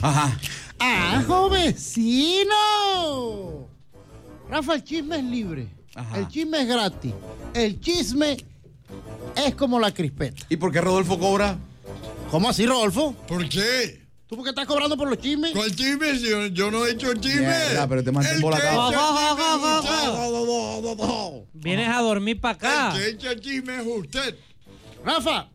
Ajá. ¡Ajo, vecino! Rafa, el chisme es libre. Ajá. El chisme es gratis. El chisme es como la crispeta. ¿Y por qué Rodolfo cobra? ¿Cómo así, Rodolfo? ¿Por qué? ¿Tú por qué estás cobrando por los chismes? ¿Cuál chisme? Yo no he hecho chisme. Ya, pero te mantén embolatado. Vienes a dormir para acá. El que echa chisme es usted. Rafa,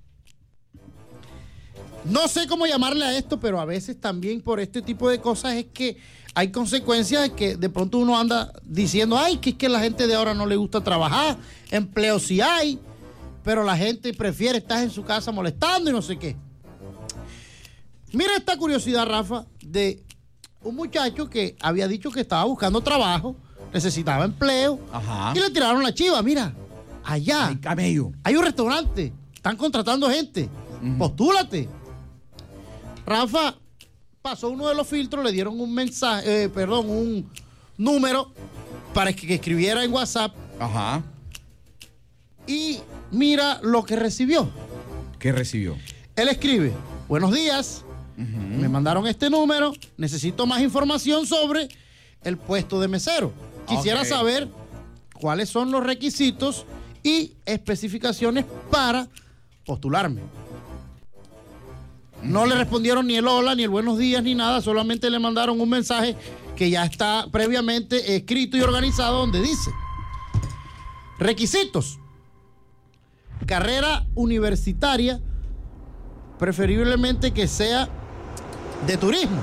no sé cómo llamarle a esto, pero a veces también por este tipo de cosas es que hay consecuencias de que de pronto uno anda diciendo, ay, que es que a la gente de ahora no le gusta trabajar, empleo sí hay, pero la gente prefiere estar en su casa molestando y no sé qué. Mira esta curiosidad, Rafa, de un muchacho que había dicho que estaba buscando trabajo, necesitaba empleo, Ajá. y le tiraron la chiva. Mira, allá Ay, camello. hay un restaurante, están contratando gente, postúlate. Rafa pasó uno de los filtros, le dieron un mensaje, un número para que escribiera en WhatsApp Ajá. y mira lo que recibió. ¿Qué recibió? Él escribe, buenos días, me mandaron este número, necesito más información sobre el puesto de mesero. Quisiera Ok. saber cuáles son los requisitos y especificaciones para postularme. No le respondieron ni el hola, ni el buenos días, ni nada, solamente le mandaron un mensaje que ya está previamente escrito y organizado donde dice: requisitos: carrera universitaria, preferiblemente que sea de turismo,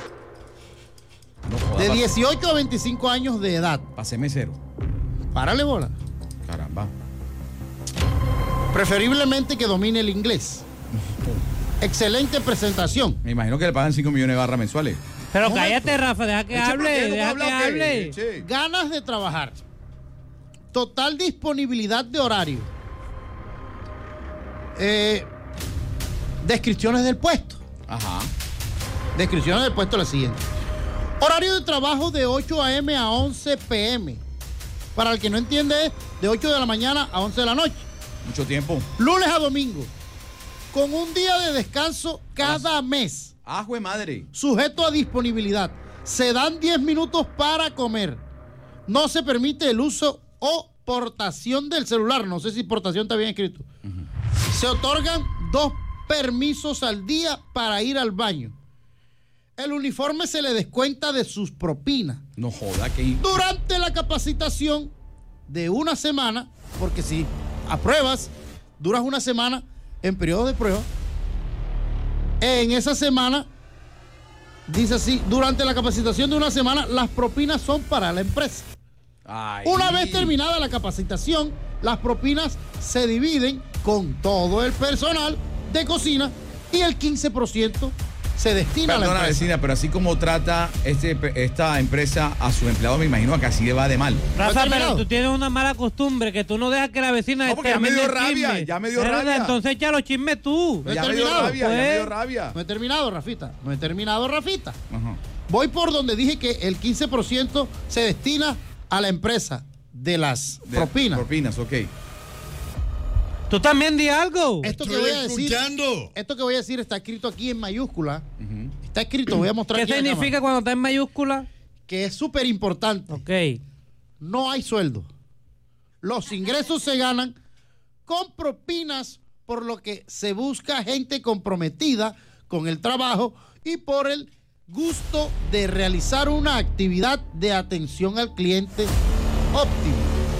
No joda, de 18 a 25 años de edad. Pasé mesero. Párale bola. Caramba. Preferiblemente que domine el inglés. Excelente presentación. Me imagino que le pagan 5 millones de barras mensuales. Pero Momento. cállate, Rafa, deja que hable, deja que hable. Ganas de trabajar. Total disponibilidad de horario. Descripciones del puesto. Ajá. Descripciones del puesto la siguiente. Horario de trabajo de 8 a.m. a 11 p.m. Para el que no entiende, es de 8 de la mañana a 11 de la noche. Mucho tiempo. Lunes a domingo. Con un día de descanso cada mes. ¡Ah, jue madre! Sujeto a disponibilidad. Se dan 10 minutos para comer. No se permite el uso o portación del celular. No sé si portación está bien escrito. Se otorgan 2 permisos al día para ir al baño. El uniforme se le descuenta de sus propinas. No joda, que... Durante la capacitación de una semana, porque si apruebas, duras una semana en periodo de prueba. En esa semana, dice así, durante la capacitación de una semana, las propinas son para la empresa. Ay. Una vez terminada la capacitación, las propinas se dividen con todo el personal de cocina y el 15% se destina a la Perdona, empresa. vecina, pero así como trata esta empresa a sus empleados, me imagino que así le va de mal. Rafa, terminado? pero tú tienes una mala costumbre que tú no dejas que la vecina No, porque ya me dio termine el rabia, chisme. ya me dio Pero rabia. Entonces echa los chismes tú. No he Ya me dio terminado, rabia, ya pues. me dio rabia. No he terminado, Rafita. No he terminado, Rafita. Ajá. Voy por donde dije que el 15% se destina a la empresa de las propinas. Propinas, ok. Tú también di algo. Esto que Estoy voy a decir, escuchando. esto que voy a decir está escrito aquí en mayúscula. Está escrito, voy a mostrar ¿Qué aquí en la significa cámara, cuando está en mayúscula? que es súper importante. Ok. No hay sueldo. Los ingresos se ganan con propinas, por lo que se busca gente comprometida con el trabajo y por el gusto de realizar una actividad de atención al cliente óptimo.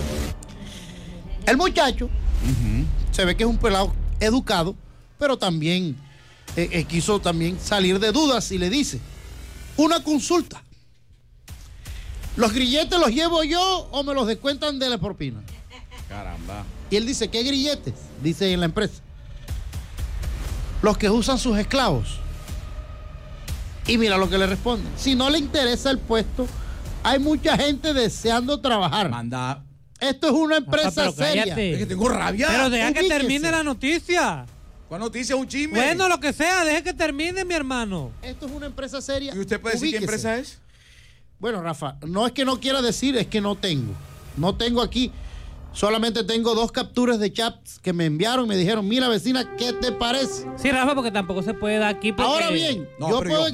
El muchacho se ve que es un pelado educado, pero también quiso también salir de dudas y le dice: una consulta. ¿Los grilletes los llevo yo o me los descuentan de la propina? Caramba. Y él dice: ¿qué grilletes? Dice en la empresa: los que usan sus esclavos. Y mira lo que le responden: si no le interesa el puesto, hay mucha gente deseando trabajar. Manda. Esto es una empresa pero seria. cállate. Es que tengo rabia. Pero deja que ubíquese. termine la noticia. ¿Cuál noticia? Un chisme. Bueno, lo que sea, deja que termine, mi hermano. Esto es una empresa seria. ¿Y usted puede decir qué Ubíquese. empresa es? Bueno, Rafa, no es que no quiera decir, es que no tengo. No tengo aquí. Solamente tengo 2 capturas de chats que me enviaron y me dijeron: mira, vecina, ¿qué te parece? Sí, Rafa, porque tampoco se puede dar aquí. Porque... Ahora bien, No, yo pero puedo yo, no.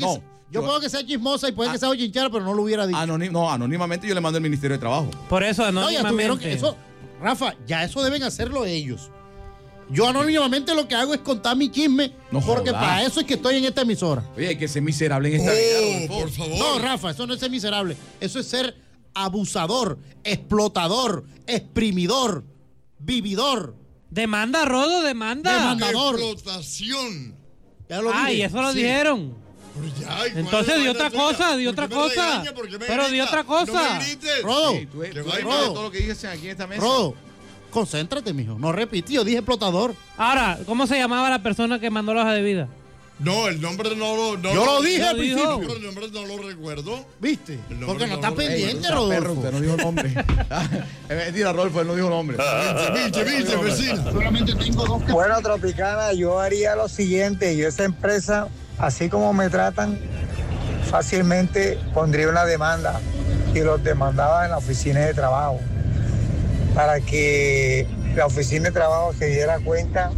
Yo puedo que sea chismosa y puede que sea oyinchara, pero no lo hubiera dicho. Anónimamente yo le mando al Ministerio de Trabajo. Por eso, No, ya tuvieron anónimamente. que eso, Rafa, ya eso deben hacerlo ellos. Yo anónimamente lo que hago es contar mi chisme, No porque jodas. para eso es que estoy en esta emisora. Oye, hay que ser miserable en esta vida, Rodolfo. Por favor. No, Rafa, eso no es ser miserable. Eso es ser abusador, explotador, exprimidor, vividor. Demanda, Rodo, demanda. Demandador. Explotación. Ya lo Ay, dije. eso lo Sí. dijeron. Pero ya, ¿y cuál Entonces es di la otra vaina cosa, tuya? di ¿Por otra qué me cosa. regañas? ¿Por qué me Pero di gritas? otra cosa. No me grites. Rodo, Sí, tú Qué eres vaina. todo lo que dices aquí en esta mesa. Rodo, concéntrate, mijo. No repetí, yo dije explotador. Ahora, ¿cómo se llamaba la persona que mandó la hoja de vida? No, el nombre no lo... Yo lo dije al Lo dijo. principio. Pero el nombre no lo recuerdo. ¿Viste? El nombre Porque no no está lo- pendiente, Ey, perro, Rodolfo. usted no dijo nombre. Es mentira, Rodolfo, él no dijo nombre. Viste, vecino. Solamente tengo dos. Bueno, Tropicana, yo haría lo siguiente. Yo esa empresa, así como me tratan, fácilmente pondría una demanda y los demandaba en la oficina de trabajo para que la oficina de trabajo se diera cuenta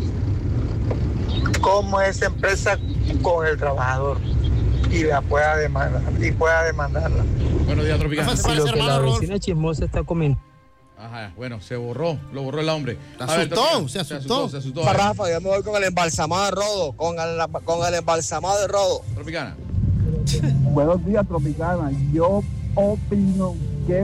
cómo es esa empresa con el trabajador y la pueda demandar y pueda demandarla. Buenos días, Tropicana. Rafa, parece hermano Rodolfo. chismosa está comentando. Ajá, bueno, se borró, lo borró el hombre. Se A ver, asustó, Tropicana, se asustó. Se asustó. A ver, Rafa, yo me voy con el embalsamado de Rodo, con el embalsamado de Rodo. Tropicana. Buenos días, Tropicana. Yo opino qué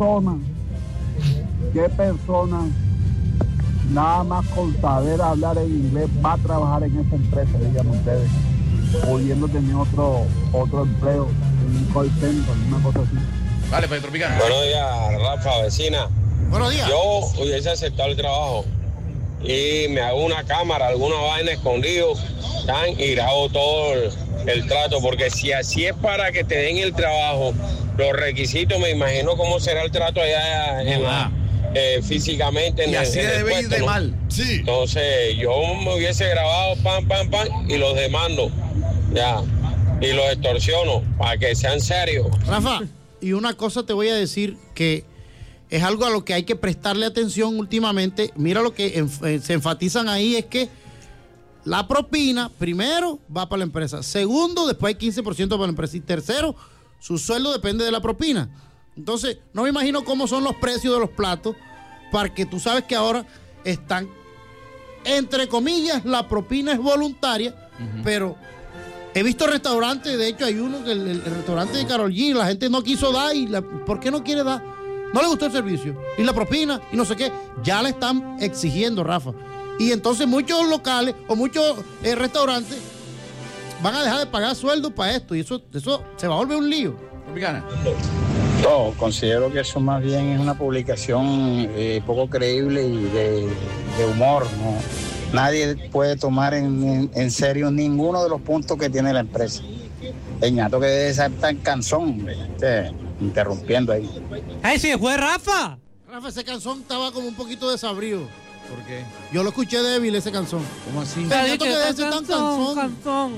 persona, nada más con saber hablar en inglés, va a trabajar en esa empresa, digan ustedes, pudiendo tener otro empleo, en un call center, una cosa así. Vale, pues, Tropicana. Buenos días, Rafa, vecina. Buenos días. Yo hubiese aceptado el trabajo y me hago una cámara, alguna vaina escondido, ¿tan? Y grabo todo el trato, porque si así es para que te den el trabajo, los requisitos, me imagino cómo será el trato allá físicamente. Y así en el debe ir puesto, de ¿no? mal. Sí. Entonces yo me hubiese grabado pam y los demando, ya, y los extorsiono para que sean serios. Rafa, y una cosa te voy a decir que es algo a lo que hay que prestarle atención últimamente. Mira lo que se enfatizan ahí es que la propina, primero, va para la empresa. Segundo, después hay 15% para la empresa. Y tercero, su sueldo depende de la propina. Entonces, no me imagino cómo son los precios de los platos, porque tú sabes que ahora están, entre comillas, la propina es voluntaria, pero he visto restaurantes, de hecho hay uno, que el restaurante de Karol G, la gente no quiso dar, ¿por qué no quiere dar? No le gustó el servicio, y la propina, y no sé qué, ya le están exigiendo, Rafa. Y entonces muchos locales o muchos restaurantes van a dejar de pagar sueldos para esto, y eso se va a volver un lío. Tropicana. No, considero que eso más bien es una publicación poco creíble y de humor, ¿no? Nadie puede tomar en serio ninguno de los puntos que tiene la empresa. El ñato que debe ser tan cansón, interrumpiendo ahí. ¡Ay, sí, fue Rafa! Rafa, ese canzón estaba como un poquito desabrido. ¿Por qué? Yo lo escuché débil, ese canzón. ¿Cómo así? El ñato que debe ser tan cansón.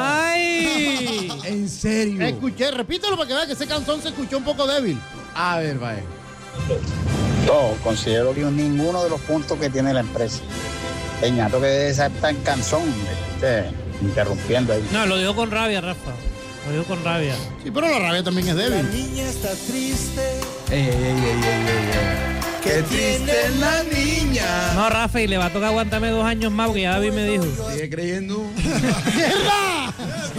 ¡Ay! ¿En serio? Escuché, repítelo para que veas que ese canzón se escuchó un poco débil. A ver, vaya. No, considero que ninguno de los puntos que tiene la empresa. El ñato que debe ser tan cansón, interrumpiendo ahí. No, lo dijo con rabia, Rafa. Lo dijo con rabia. Sí, pero la rabia también es débil. Ey. Qué triste es la niña. No, Rafa, y le va a tocar aguantarme 2 años más, porque ya David me dijo. Sigue creyendo. ¡Guerra!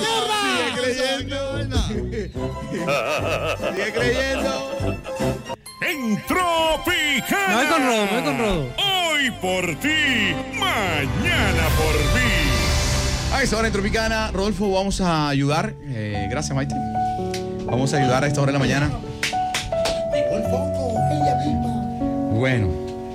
Sigue creyendo. En Tropicana. Me voy con Rodo, me voy con Rodo. Hoy por ti, mañana por mí. A esta hora en Tropicana, Rodolfo, vamos a ayudar. Gracias, Maite. Vamos a ayudar a esta hora de la mañana. Bueno.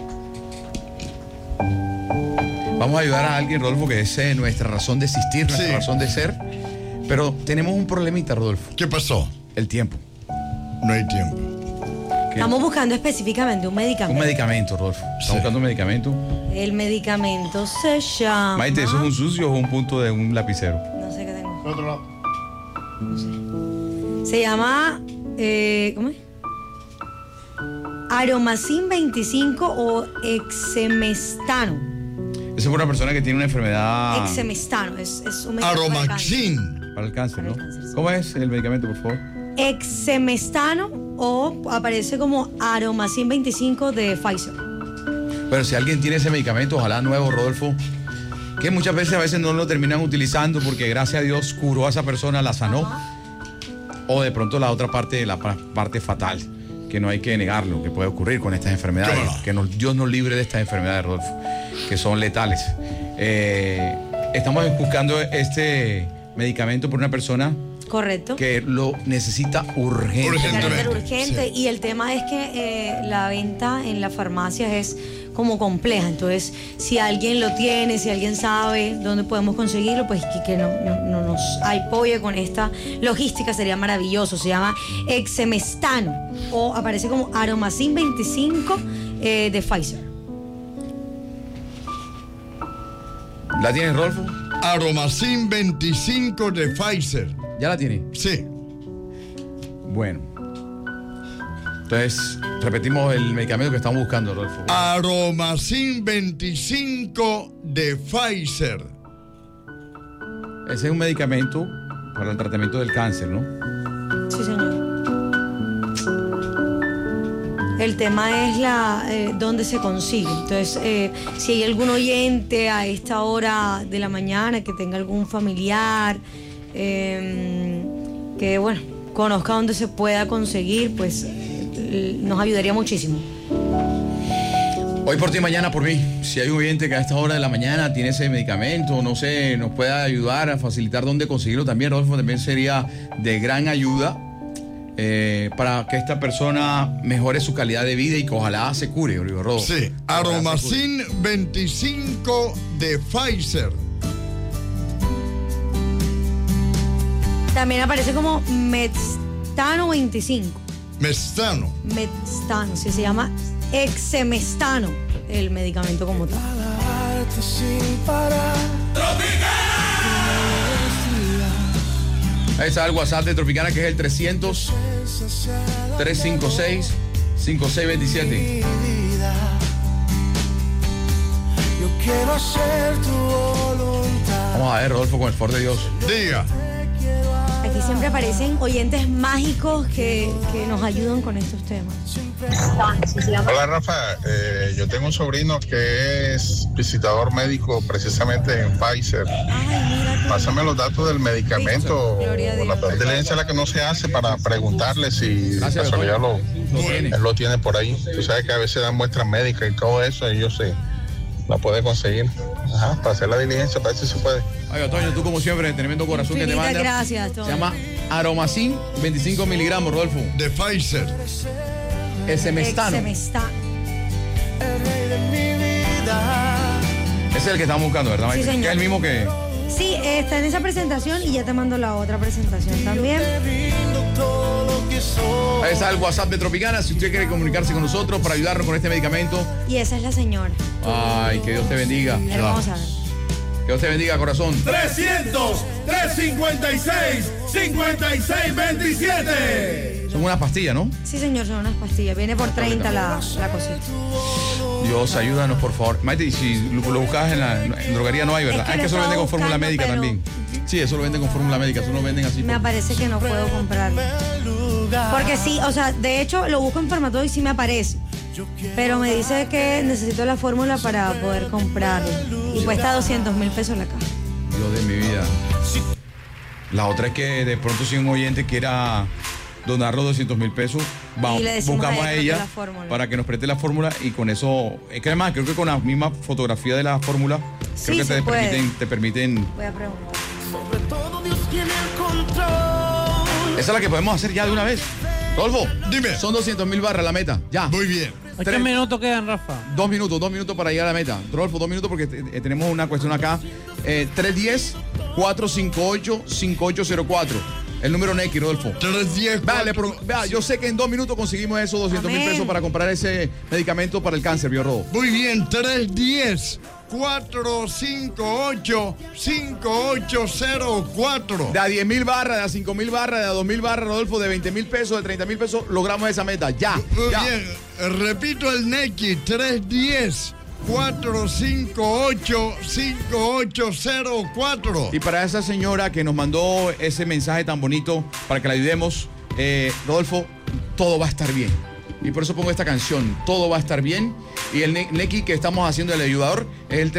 Vamos a ayudar a alguien, Rodolfo, que es nuestra razón de existir, nuestra Sí. razón de ser. Pero tenemos un problemita, Rodolfo. ¿Qué pasó? El tiempo. No hay tiempo. ¿Qué? Estamos buscando específicamente un medicamento. Un medicamento, Rodolfo. Estamos Sí. buscando un medicamento. El medicamento se llama... Maite, ¿eso es un sucio o un punto de un lapicero? No sé qué tengo. Por otro lado. Se llama... ¿cómo es? Aromacin 25 o exemestano. Eso es una persona que tiene una enfermedad Exemestano, es un medicamento para el cáncer. Aromaxin. para el cáncer, Para ¿no? el cáncer, sí. ¿Cómo es el medicamento, por favor? Exemestano o aparece como Aromacin 25 de Pfizer. Pero si alguien tiene ese medicamento, ojalá nuevo, Rodolfo, que muchas veces a veces no lo terminan utilizando porque gracias a Dios curó a esa persona, la sanó, o de pronto la otra parte, la parte fatal, que no hay que negarlo, que puede ocurrir con estas enfermedades, Claro. Dios nos libre de estas enfermedades, Rodolfo, que son letales. Estamos buscando este medicamento por una persona Correcto. que lo necesita urgente. De carácter Urgentemente, urgente. sí. Y el tema es que la venta en las farmacias es como compleja. Entonces, si alguien lo tiene, si alguien sabe dónde podemos conseguirlo, pues que no nos apoye con esta logística, sería maravilloso. Se llama Exemestano o aparece como Aromacin 25 de Pfizer. ¿La tienes, Rodolfo? Aromacin 25 de Pfizer. ¿Ya la tiene? Sí. Bueno. Entonces, repetimos el medicamento que estamos buscando, Rodolfo. Aromacin 25 de Pfizer. Ese es un medicamento para el tratamiento del cáncer, ¿no? Sí, señor. El tema es dónde se consigue. Entonces, si hay algún oyente a esta hora de la mañana que tenga algún familiar, que bueno, conozca dónde se pueda conseguir, pues nos ayudaría muchísimo. Hoy por ti, mañana por mí. Si hay un oyente que a esta hora de la mañana tiene ese medicamento, no sé, nos pueda ayudar a facilitar dónde conseguirlo también, Rodolfo, también sería de gran ayuda para que esta persona mejore su calidad de vida y que ojalá se cure, Rodolfo. Sí. Ojalá se Aromacin 25 de Pfizer. También aparece como Mestano 25. Mestano. Mestano, sí, se llama Exemestano, el medicamento como tal. Ahí está el WhatsApp de Tropicana, que es el 300-356-5627. Vamos a ver, Rodolfo, con el favor de Dios. Diga. Aquí siempre aparecen oyentes mágicos que nos ayudan con estos temas. Hola Rafa, yo tengo un sobrino que es visitador médico precisamente en Pfizer. Ay, mira. Pásame los datos del medicamento Gloria a o la Dios. diligencia a la que no se hace para preguntarle si de Gracias, casualidad doctor. Lo tiene. él lo tiene por ahí. Tú sabes que a veces dan muestras médicas y todo eso, y ellos se la puede conseguir. Ajá, para hacer la diligencia, para ver si se puede. Oiga, Toño, tú como siempre, tremendo corazón que te Infinitas manda. gracias, Toño. Se llama Aromacin 25 miligramos, Rodolfo. De Pfizer. Exemestano. Exemestano. Ese es el que estamos buscando, ¿verdad, Sí, Maite? señor. Que es el mismo que... Sí, está en esa presentación y ya te mando la otra presentación también. Ahí está el WhatsApp de Tropicana, si usted quiere comunicarse con nosotros para ayudarnos con este medicamento. Y esa es la señora. Ay, que Dios te bendiga. Hermosa. Que Dios te bendiga, corazón. 300-356-5627. Son unas pastillas, ¿no? Sí, señor, son unas pastillas. Viene por 30 la cosita. Dios, ayúdanos, por favor. Maite, y si lo buscas en droguería no hay, ¿verdad? Es que Ah, es que lo eso lo venden estaba con fórmula buscando, médica pero- también. Sí, eso lo venden con fórmula médica, eso no lo venden así. Me parece que no puedo comprarlo. Porque sí, o sea, de hecho lo busco en Farmatodo y sí me aparece. Pero me dice que necesito la fórmula para poder comprarlo. Y cuesta 200,000 pesos la caja. Dios de mi vida. La otra es que de pronto si un oyente quiera donar los 200,000 pesos, vamos, Y le decimos buscamos a a ella que ella preste la fórmula. para que nos preste la fórmula y con eso, es que además creo que con la misma fotografía de la fórmula, Sí, creo que se puede. te permiten. Voy a preguntar. Esa es la que podemos hacer ya de una vez. Rodolfo, Dime. son 200,000 barras la meta, ya. Muy bien. ¿Cuántos minutos quedan, Rafa? 2 minutos para llegar a la meta. Rodolfo, 2 minutos porque tenemos una cuestión acá. 310-458-5804. El número Neki, Rodolfo. 310. Vale, pero vea, yo sé que en 2 minutos conseguimos esos 200,000 Amén. pesos para comprar ese medicamento para el cáncer, ¿vio, Rodo? Muy bien, 310-458-5804. De a 10,000 barras, de a 5,000 barras, de a 2,000 barras, Rodolfo, de 20,000 pesos, de 30,000 pesos, logramos esa meta. Ya, Muy ya. bien, repito el Neki, 458-5804. Y para esa señora que nos mandó ese mensaje tan bonito para que la ayudemos, Rodolfo, todo va a estar bien. Y por eso pongo esta canción, todo va a estar bien. Y el Neki que estamos haciendo, el ayudador, es el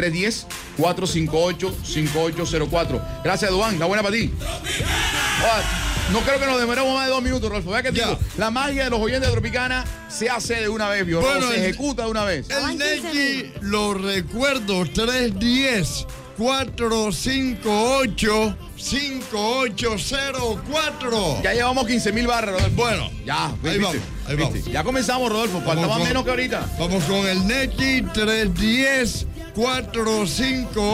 310-458-5804. Gracias, Duan. La buena para ti. No creo que nos demoremos más de 2 minutos, Rodolfo. Vea que digo, la magia de los oyentes de Tropicana se hace de una vez, vio. Bueno, se ejecuta de una vez. El Neki, lo recuerdo, 310-458-5804. Ya llevamos 15,000 barras, Rodolfo. Bueno, ya, ahí vamos, ahí vamos. Ya comenzamos, Rodolfo. Faltaba menos que ahorita. Vamos con el Neki, 310-458-5804.